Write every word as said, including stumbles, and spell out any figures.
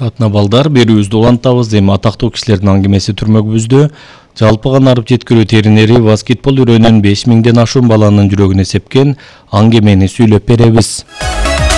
Катна балдар берүүбүздү улантабыз. Эми атактуу кишилердин аңгемеси түрмөгүбүздө. Жалпы канарып жеткирүү теринери баскетбол үйрөнөн беш миңден ашуун баланын жүрөгүнө сепкен аңгемени сүйлөп беребиз.